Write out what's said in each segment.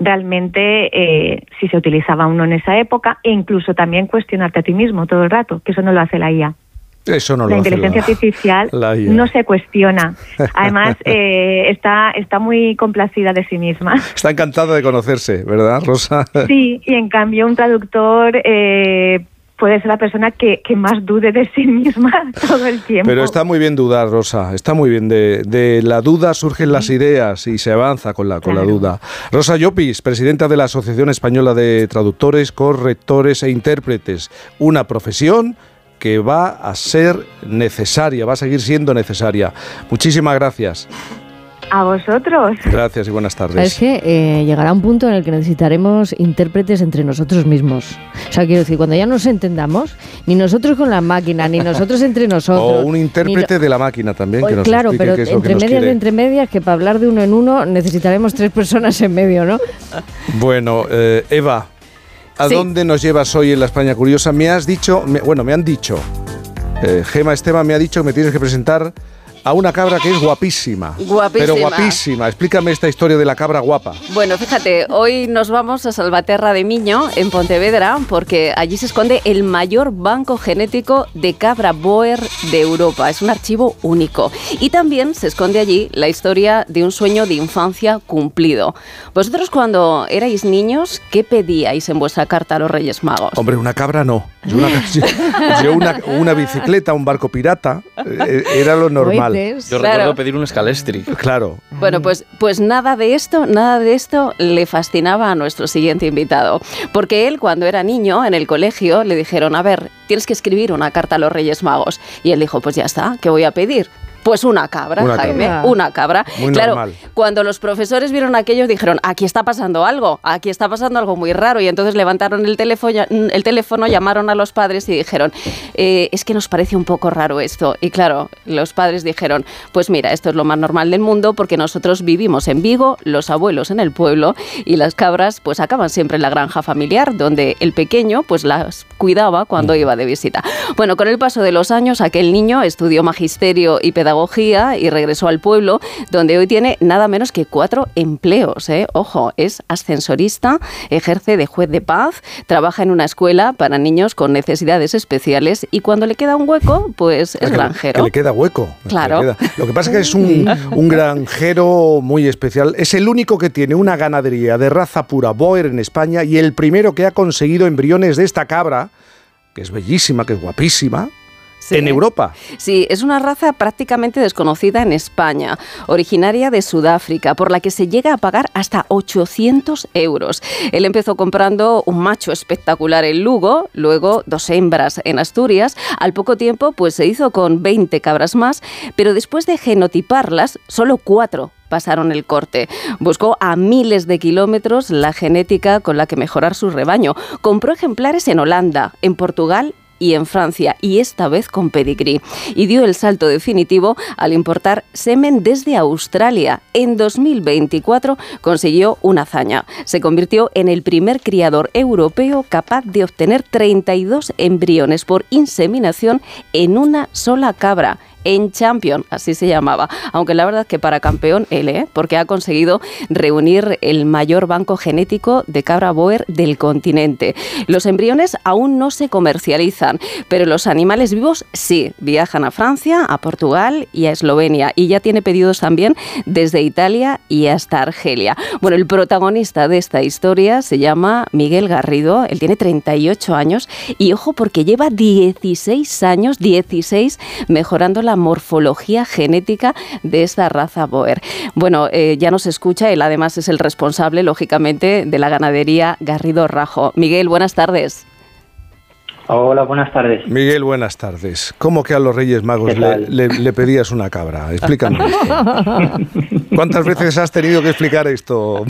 realmente si se utilizaba uno en esa época, e incluso también cuestionarte a ti mismo todo el rato, que eso no lo hace la IA. Eso no la lo hace inteligencia artificial no se cuestiona. Además, está muy complacida de sí misma. Está encantada de conocerse, ¿verdad, Rosa? Sí, y en cambio un traductor puede ser la persona que más dude de sí misma todo el tiempo. Pero está muy bien dudar, Rosa. Está muy bien. De la duda surgen las ideas y se avanza con la duda. Rosa Llopis, presidenta de la Asociación Española de Traductores, Correctores e Intérpretes. Una profesión que va a ser necesaria, va a seguir siendo necesaria. Muchísimas gracias. A vosotros. Gracias y buenas tardes. Es que llegará un punto en el que necesitaremos intérpretes entre nosotros mismos. O sea, quiero decir, cuando ya nos entendamos, ni nosotros con la máquina, ni nosotros entre nosotros. O un intérprete de la máquina también, que nos claro, explique pero qué es lo que nos quiere. entre medias, que para hablar de uno en uno necesitaremos 3 personas en medio, ¿no? Bueno, Eva, ¿a dónde nos llevas hoy en La España Curiosa? Me han dicho, Gema Esteban me ha dicho que me tienes que presentar a una cabra que es guapísima. Pero guapísima. Explícame esta historia de la cabra guapa. Bueno, fíjate, hoy nos vamos a Salvaterra de Miño, en Pontevedra, porque allí se esconde el mayor banco genético de cabra Boer de Europa. Es un archivo único. Y también se esconde allí la historia de un sueño de infancia cumplido. Vosotros, cuando erais niños, ¿qué pedíais en vuestra carta a los Reyes Magos? Hombre, una cabra no. Una bicicleta, un barco pirata, era lo normal. Yo recuerdo pedir un Scalestri. Claro. Bueno, pues nada de esto le fascinaba a nuestro siguiente invitado. Porque él, cuando era niño, en el colegio, le dijeron, a ver, tienes que escribir una carta a los Reyes Magos. Y él dijo, pues ya está, ¿qué voy a pedir? Pues una cabra, Jaime, una cabra. Muy claro, normal. Cuando los profesores vieron aquello, dijeron, aquí está pasando algo muy raro. Y entonces levantaron el teléfono, llamaron a los padres y dijeron, es que nos parece un poco raro esto. Y claro, los padres dijeron, pues mira, esto es lo más normal del mundo, porque nosotros vivimos en Vigo, los abuelos en el pueblo, y las cabras pues acaban siempre en la granja familiar, donde el pequeño pues las cuidaba cuando iba de visita. Bueno, con el paso de los años, aquel niño estudió magisterio y pedagogía y regresó al pueblo, donde hoy tiene nada menos que 4 empleos. Ojo, es ascensorista, ejerce de juez de paz, trabaja en una escuela para niños con necesidades especiales y cuando le queda un hueco, pues es granjero. Que le queda hueco. Claro. Lo que pasa es que es un granjero muy especial. Es el único que tiene una ganadería de raza pura Boer en España y el primero que ha conseguido embriones de esta cabra, que es bellísima, que es guapísima, sí, en Europa. Sí, es una raza prácticamente desconocida en España, originaria de Sudáfrica, por la que se llega a pagar hasta 800 euros. Él empezó comprando un macho espectacular en Lugo, luego 2 hembras en Asturias. Al poco tiempo, pues se hizo con 20 cabras más, pero después de genotiparlas, solo 4 pasaron el corte. Buscó a miles de kilómetros la genética con la que mejorar su rebaño. Compró ejemplares en Holanda, en Portugal y en Francia, y esta vez con pedigrí. Y dio el salto definitivo al importar semen desde Australia. En 2024 consiguió una hazaña. Se convirtió en el primer criador europeo capaz de obtener 32 embriones por inseminación en una sola cabra. En Champion, así se llamaba, aunque la verdad que para campeón él, porque ha conseguido reunir el mayor banco genético de cabra Boer del continente. Los embriones aún no se comercializan, pero los animales vivos sí, viajan a Francia, a Portugal y a Eslovenia, y ya tiene pedidos también desde Italia y hasta Argelia. Bueno, el protagonista de esta historia se llama Miguel Garrido, él tiene 38 años y ojo porque lleva 16 años mejorando la morfología genética de esta raza Boer. Bueno, ya nos escucha, él además es el responsable, lógicamente, de la ganadería Garrido Rajo. Miguel, buenas tardes. Hola, buenas tardes. Miguel, buenas tardes. ¿Cómo que a los Reyes Magos le pedías una cabra? Explícame esto. ¿Cuántas veces has tenido que explicar esto?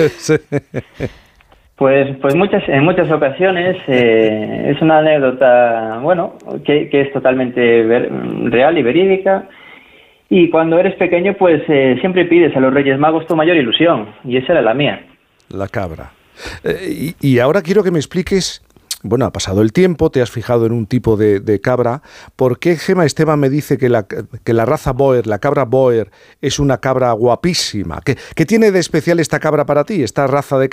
Pues en muchas ocasiones. Es una anécdota, bueno, que es totalmente real y verídica. Y cuando eres pequeño, pues siempre pides a los Reyes Magos tu mayor ilusión. Y esa era la mía. La cabra. Y ahora quiero que me expliques. Bueno, ha pasado el tiempo, te has fijado en un tipo de cabra. ¿Por qué Gema Esteban me dice que la raza Boer, la cabra Boer, es una cabra guapísima? ¿Qué tiene de especial esta cabra para ti, esta raza de cabra?